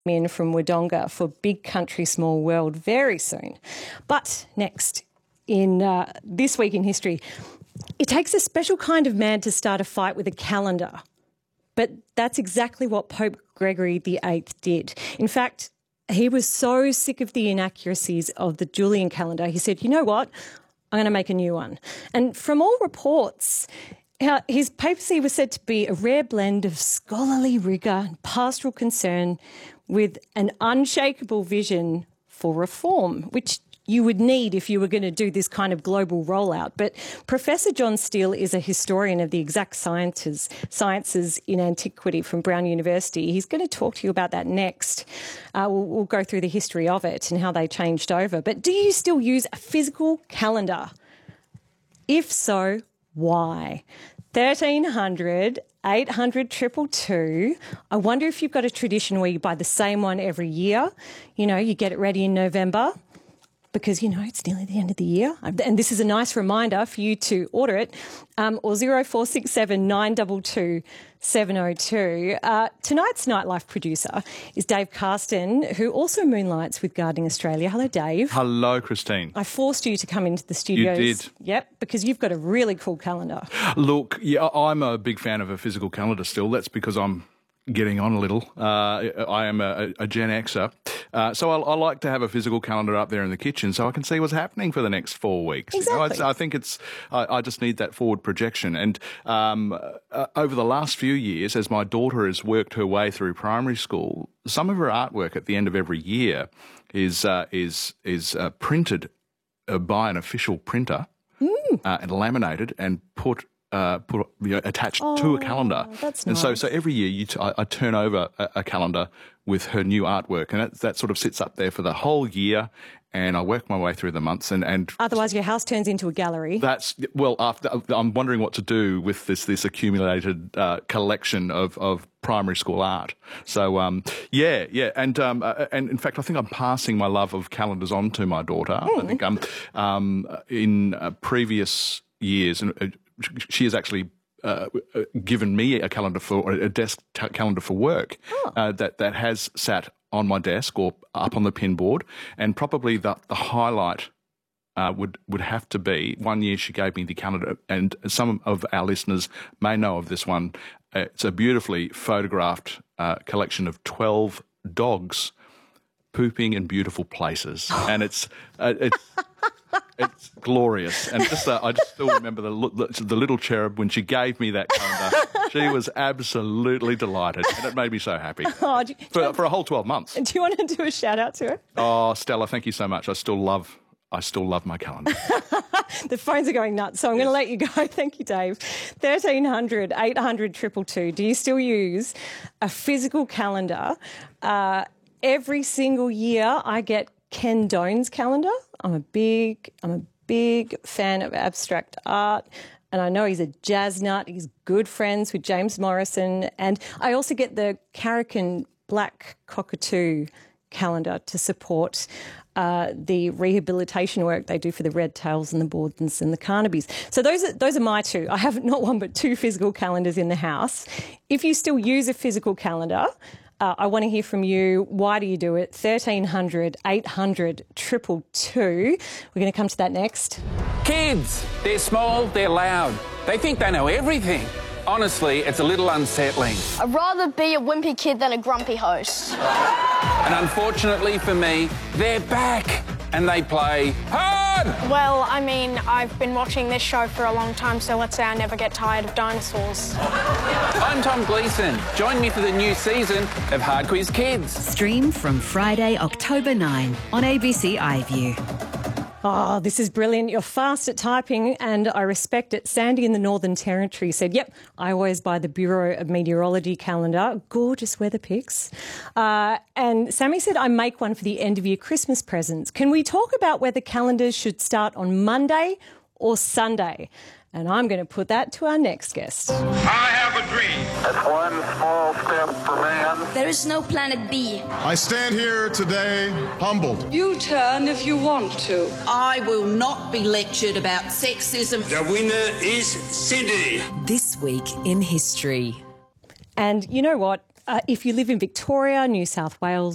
in from Wodonga for Big Country, Small World very soon. But next, in This Week in History, it takes a special kind of man to start a fight with a calendar. But that's exactly what Pope Gregory VIII did. In fact, he was so sick of the inaccuracies of the Julian calendar, he said, you know what, I'm going to make a new one. And from all reports, his papacy was said to be a rare blend of scholarly rigour and pastoral concern with an unshakable vision for reform, which you would need if you were going to do this kind of global rollout. But Professor John Steele is a historian of the exact sciences in antiquity from Brown University. He's going to talk to you about that next. We'll go through the history of it and how they changed over. But do you still use a physical calendar? If so, why? 1300 800 222. I wonder if you've got a tradition where you buy the same one every year. You know, you get it ready in November, because, you know, it's nearly the end of the year. And this is a nice reminder for you to order it. Or 0467 922 702. Tonight's Nightlife producer is Dave Carsten, who also moonlights with Gardening Australia. Hello, Dave. Hello, Christine. I forced you to come into the studios. You did. Yep, because you've got a really cool calendar. Look, yeah, I'm a big fan of a physical calendar still. That's because I'm getting on a little. I am a Gen Xer. So I like to have a physical calendar up there in the kitchen so I can see what's happening for the next 4 weeks. Exactly. You know, I think I just need that forward projection. And over the last few years, as my daughter has worked her way through primary school, some of her artwork at the end of every year is printed by an official printer and laminated and attached to a calendar. That's and nice. so every year I turn over a calendar with her new artwork, and that sort of sits up there for the whole year, and I work my way through the months. And otherwise your house turns into a gallery. I'm wondering what to do with this accumulated collection of primary school art. So and in fact I think I'm passing my love of calendars on to my daughter. I think in previous years, and she has actually given me a desk calendar for work that has sat on my desk or up on the pinboard, and probably the highlight would have to be one year she gave me the calendar, and some of our listeners may know of this one. It's a beautifully photographed collection of 12 dogs pooping in beautiful places, and it's glorious. And I just still remember the little cherub when she gave me that calendar. She was absolutely delighted, and it made me so happy. For a whole 12 months. Do you want to do a shout out to her? Oh, Stella, thank you so much. I still love my calendar. The phones are going nuts, so I'm going to let you go. Thank you, Dave. 1300 800 222. Do you still use a physical calendar? Every single year I get Ken Doan's calendar. I'm a big fan of abstract art, and I know he's a jazz nut. He's good friends with James Morrison, and I also get the Carrican Black Cockatoo calendar to support the rehabilitation work they do for the red tails and the Bordens and the Carnabys. So those are my two. I have not one but two physical calendars in the house. If you still use a physical calendar, I want to hear from you. Why do you do it? 1300 800 222. We're going to come to that next. Kids, they're small, they're loud. They think they know everything. Honestly, it's a little unsettling. I'd rather be a wimpy kid than a grumpy host. And unfortunately for me, they're back and they play hard! Well, I mean, I've been watching this show for a long time, so let's say I never get tired of dinosaurs. I'm Tom Gleeson. Join me for the new season of Hard Quiz Kids. Stream from Friday, October 9 on ABC iView. Oh, this is brilliant. You're fast at typing and I respect it. Sandy in the Northern Territory said, yep, I always buy the Bureau of Meteorology calendar. Gorgeous weather pics. And Sammy said, I make one for the end of year Christmas presents. Can we talk about whether calendars should start on Monday or Sunday? And I'm going to put that to our next guest. I have a dream. It's one small step for man. There is no planet B. I stand here today humbled. You turn if you want to. I will not be lectured about sexism. The winner is Cindy. This Week in History. And you know what? If you live in Victoria, New South Wales,